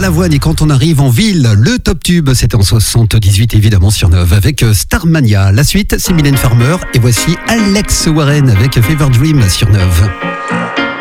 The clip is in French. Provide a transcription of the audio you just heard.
Balavoine et Quand on arrive en ville. Le top tube, c'était en 78 évidemment sur Neuve avec Starmania. La suite, c'est Mylène Farmer et voici Alex Warren avec Fever Dream sur Neuve.